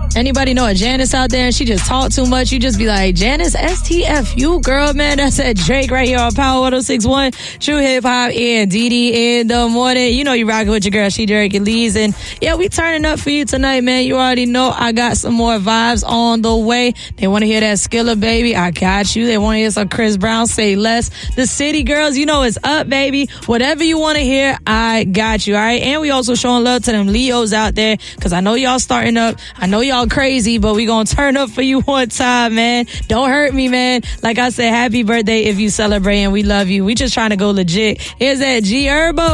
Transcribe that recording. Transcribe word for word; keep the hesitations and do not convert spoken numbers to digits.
Anybody know a Janice out there and she just talk too much? You just be like, Janice, S T F you, girl, man. That's that Drake right here on Power one oh six point one. True Hip Hop and D D in the morning. You know you rocking with your girl, She Drake and Lee's. And yeah, we turning up for you tonight, man. You already know I got some more vibes on the way. They want to hear that Skilla, baby. I got you. They want to hear some Chris Brown, Say Less. The City Girls, you know it's up, baby. Whatever you want to hear, I got you, all right? And we also showing love to them Leos out there because I know y'all starting up. I know y'all crazy, but we gonna turn up for you one time, man. Don't hurt me, man. Like I said, happy birthday if you celebrating. We love you. We just trying to go legit. Here's that G Herbo.